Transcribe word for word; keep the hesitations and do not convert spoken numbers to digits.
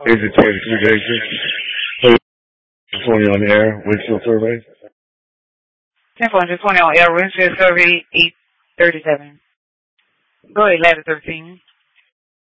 Is it thirty-three Jason? Hey, twenty on the air, windshield survey. ten four twenty on air, windshield survey eight thirty-seven. Go ahead, ladder thirteen.